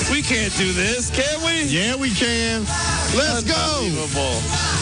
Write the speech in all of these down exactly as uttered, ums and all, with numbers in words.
We can't do this, can we? Yeah, we can. Let's go. Unbelievable.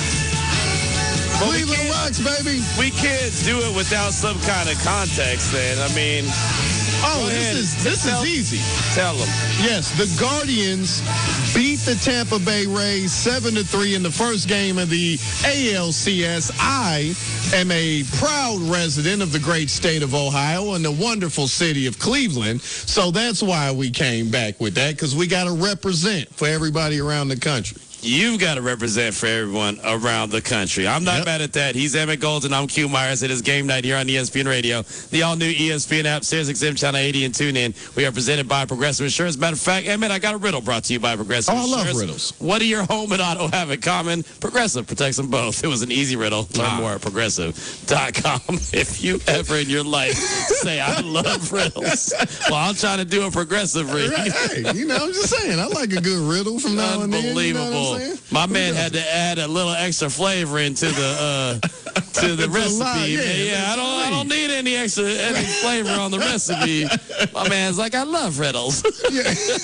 Cleveland rocks, baby. We can't do it without some kind of context, then. I mean, oh, this is this tell, is easy. Tell them. Yes, the Guardians beat the Tampa Bay Rays seven to three in the first game of the A L C S. I am a proud resident of the great state of Ohio and the wonderful city of Cleveland. So that's why we came back with that, because we got to represent for everybody around the country. You've got to represent for everyone around the country. I'm not yep. mad at that. He's Emmett Golden. I'm Q Myers. It is game night here on E S P N Radio, the all-new E S P N app, Sirius X M Channel eighty, and TuneIn. We are presented by Progressive Insurance. Matter of fact, Emmett, I got a riddle brought to you by Progressive oh, Insurance. I love riddles. What do your home and auto have in common? Progressive protects them both. It was an easy riddle. Learn ah. more at progressive dot com. If you ever in your life say, I love riddles, well, I'm trying to do a Progressive read. Right. Hey, you know, I'm just saying, I like a good riddle from now and then. Unbelievable. You know My man had to add a little extra flavor into the uh, to the recipe. Lot, yeah, yeah I don't I don't need any extra any flavor on the recipe. My man's like, I love riddles. Yeah.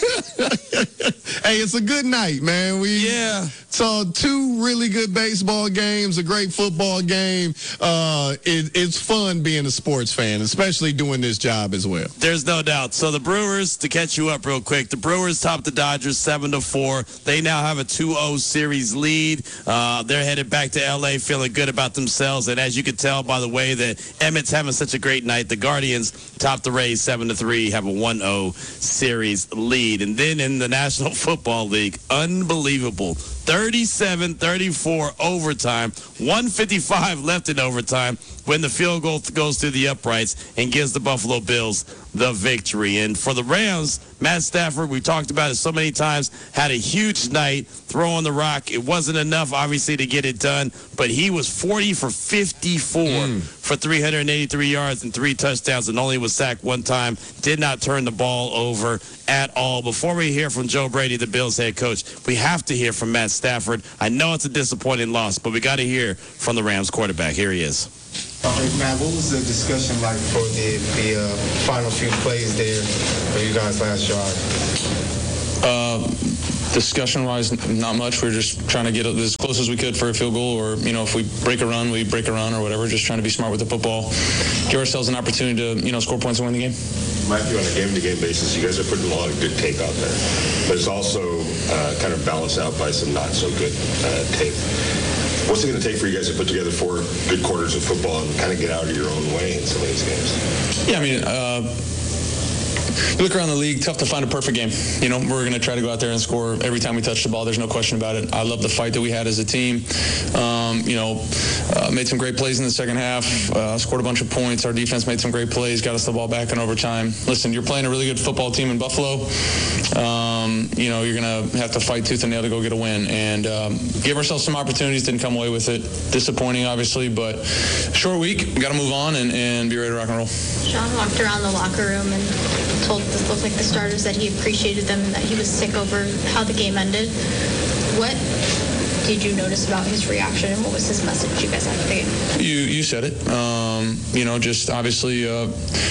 Hey, it's a good night, man. We yeah. saw two really good baseball games, a great football game. Uh, it, it's fun being a sports fan, especially doing this job as well. There's no doubt. So the Brewers, to catch you up real quick, the Brewers topped the Dodgers seven to four. They now have a two oh series lead. Uh, they're headed back to L A feeling good about themselves. And as you can tell by the way that Emmett's having such a great night, the Guardians top the Rays seven to three, have a one oh series lead. And then in the National Football League, unbelievable. thirty-seven thirty-four overtime, one fifty-five left in overtime when the field goal goes through the uprights and gives the Buffalo Bills the victory. And for the Rams, Matt Stafford, we talked about it so many times, had a huge night throwing the rock. It wasn't enough, obviously, to get it done, but he was forty for fifty-four mm. for three hundred eighty-three yards and three touchdowns, and only was sacked one time. Did not turn the ball over at all. Before we hear from Joe Brady, the Bills head coach, we have to hear from Matt Stafford. I know it's a disappointing loss, but we got to hear from the Rams quarterback. Here he is. Hey, Matt, what was the discussion like for the, the uh, final few plays there for you guys last drive? Uh, discussion-wise, not much. We we're just trying to get as close as we could for a field goal, or, you know, if we break a run, we break a run or whatever, just trying to be smart with the football, give ourselves an opportunity to, you know, score points and win the game. Might be on a game-to-game basis. You guys are putting a lot of good tape out there, but it's also uh, kind of balanced out by some not-so-good uh, tape. What's it going to take for you guys to put together four good quarters of football and kind of get out of your own way in some of these games? Yeah, I mean, uh, you look around the league, tough to find a perfect game. You know, we're going to try to go out there and score every time we touch the ball. There's no question about it. I love the fight that we had as a team. Um, you know, uh, made some great plays in the second half, uh, scored a bunch of points. Our defense made some great plays, got us the ball back in overtime. Listen, you're playing a really good football team in Buffalo. Um, you know, you're going to have to fight tooth and nail to go get a win. And um, give ourselves some opportunities, didn't come away with it. Disappointing, obviously, but short week. We got to move on and, and be ready to rock and roll. Sean walked around the locker room and told the, like the starters that he appreciated them and that he was sick over how the game ended. What did you notice about his reaction, and what was his message you guys had for the game? You, you said it. Um, you know, just obviously uh,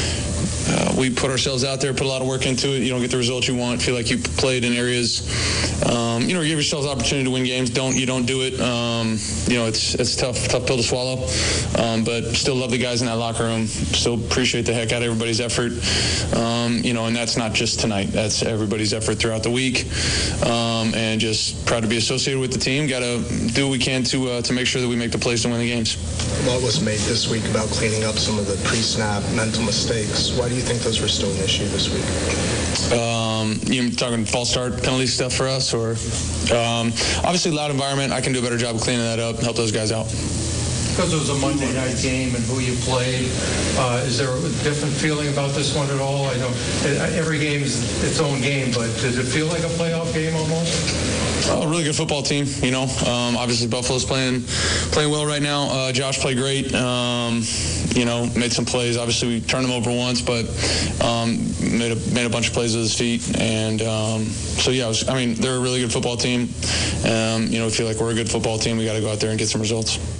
uh, we put ourselves out there, put a lot of work into it. You don't get the results you want. Feel like you played in areas, um, you know, give yourselves the opportunity to win games. Don't you don't do it. Um, you know, it's it's tough, tough pill to swallow. Um, but still love the guys in that locker room. Still appreciate the heck out of everybody's effort. Um, you know, and that's not just tonight. That's everybody's effort throughout the week. Um, and just proud to be associated with the team. Got to do what we can to uh, to make sure that we make the plays to win the games. What was made this week about cleaning up some of the pre-snap mental mistakes? Why do you think those were still an issue this week? Um, you talking false start penalty stuff for us, or um, obviously loud environment? I can do a better job of cleaning that up, help those guys out. Because it was a Monday night game and who you played, uh, is there a different feeling about this one at all? I know every game is its own game, but does it feel like a playoff game almost? A really good football team, you know. Um, obviously, Buffalo's playing playing well right now. Uh, Josh played great. Um, you know, made some plays. Obviously, we turned him over once, but um, made a made a bunch of plays with his feet. And um, so, yeah, it was, I mean, they're a really good football team. Um, you know, we feel like we're a good football team. We got to go out there and get some results.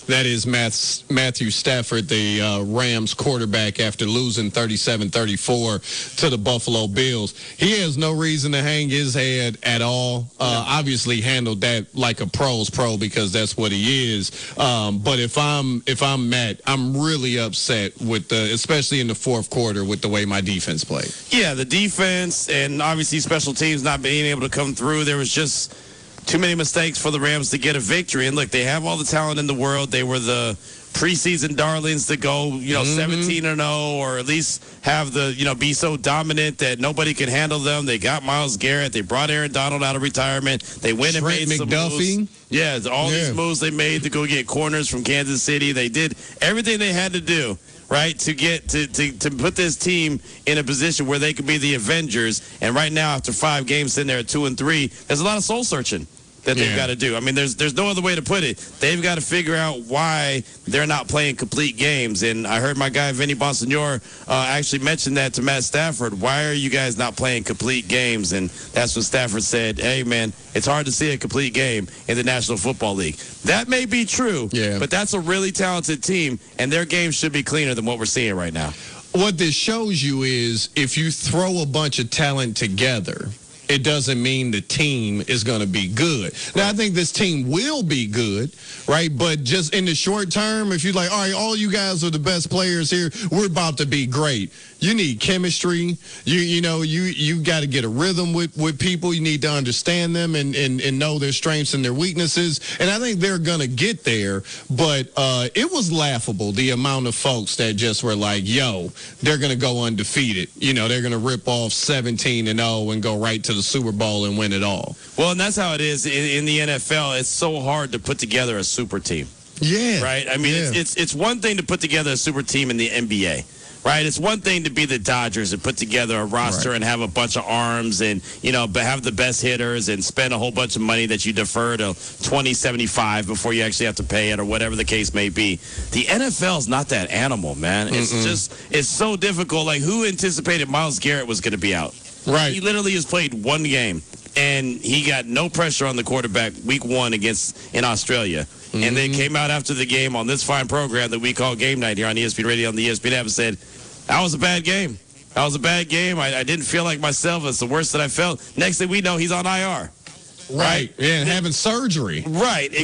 That is Matt, Matthew Stafford, the uh, Rams quarterback, after losing thirty-seven thirty-four to the Buffalo Bills. He has no reason to hang his head at all. Uh, obviously handled that like a pro's pro because that's what he is. Um, but if I'm if I'm Matt, I'm really upset with the, especially in the fourth quarter, with the way my defense played. Yeah, the defense and obviously special teams not being able to come through. There was just too many mistakes for the Rams to get a victory. And look, they have all the talent in the world. They were the preseason darlings to go, you know, seventeen and oh, or at least have the, you know, be so dominant that nobody can handle them. They got Myles Garrett. They brought Aaron Donald out of retirement. They went and Trent made some McDuffie. moves. Yeah, all Yeah. these moves they made to go get corners from Kansas City. They did everything they had to do, right, to get to, to, to put this team in a position where they could be the Avengers. And right now, after five games in there at two and three, there's a lot of soul searching that they've Yeah. got to do. I mean, there's there's no other way to put it. They've got to figure out why they're not playing complete games. And I heard my guy Vinny Bonsignor uh, actually mention that to Matt Stafford. Why are you guys not playing complete games? And that's what Stafford said. Hey, man, it's hard to see a complete game in the National Football League. That may be true, Yeah. but that's a really talented team, and their game should be cleaner than what we're seeing right now. What this shows you is if you throw a bunch of talent together, it doesn't mean the team is going to be good. Now, I think this team will be good, right? But just in the short term, if you're like, all right, all you guys are the best players here, we're about to be great. You need chemistry. You you know, you you got to get a rhythm with, with people. You need to understand them and, and, and know their strengths and their weaknesses. And I think they're going to get there. But uh, it was laughable, the amount of folks that just were like, yo, they're going to go undefeated. You know, they're going to rip off seventeen and oh and go right to the Super Bowl and win it all. Well, and that's how it is in, in the N F L. It's so hard to put together a super team. Yeah. Right? I mean, yeah. it's, it's it's one thing to put together a super team in the N B A, right? It's one thing to be the Dodgers and put together a roster Right. and have a bunch of arms and, you know, but have the best hitters and spend a whole bunch of money that you defer to twenty seventy-five before you actually have to pay it or whatever the case may be. The N F L is not that animal, man. It's Mm-mm. just, it's so difficult. Like, who anticipated Myles Garrett was going to be out? Right. He literally has played one game, and he got no pressure on the quarterback week one against in Australia. Mm-hmm. And they came out after the game on this fine program that we call Game Night here on E S P N Radio on the E S P N app and said, that was a bad game. That was a bad game. I, I didn't feel like myself. It's the worst that I felt. Next thing we know, he's on I R. Right. Yeah, and having surgery. Right.